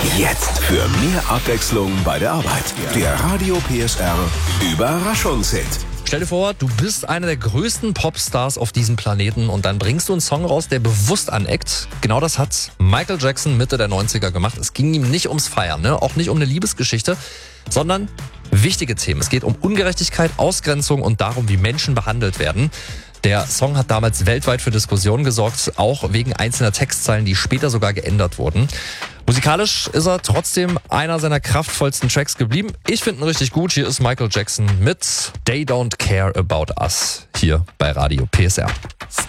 Jetzt für mehr Abwechslung bei der Arbeit. Der Radio PSR Überraschungshit. Stell dir vor, du bist einer der größten Popstars auf diesem Planeten und dann bringst du einen Song raus, der bewusst aneckt. Genau das hat Michael Jackson Mitte der 90er gemacht. Es ging ihm nicht ums Feiern, auch nicht um eine Liebesgeschichte, sondern wichtige Themen. Es geht um Ungerechtigkeit, Ausgrenzung und darum, wie Menschen behandelt werden. Der Song hat damals weltweit für Diskussionen gesorgt, auch wegen einzelner Textzeilen, die später sogar geändert wurden. Musikalisch ist er trotzdem einer seiner kraftvollsten Tracks geblieben. Ich finde ihn richtig gut. Hier ist Michael Jackson mit They Don't Care About Us hier bei Radio PSR.